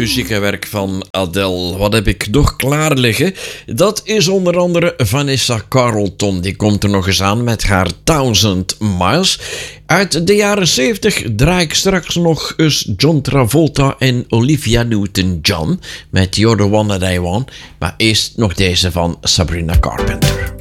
muziekwerk van Adele. Wat heb ik nog klaar liggen? Dat is onder andere Vanessa Carlton. Die komt er nog eens aan met haar 1000 Miles. Uit de jaren 70 draai ik straks nog eens John Travolta en Olivia Newton-John met You're the One That I Want. Maar eerst nog deze van Sabrina Carpenter.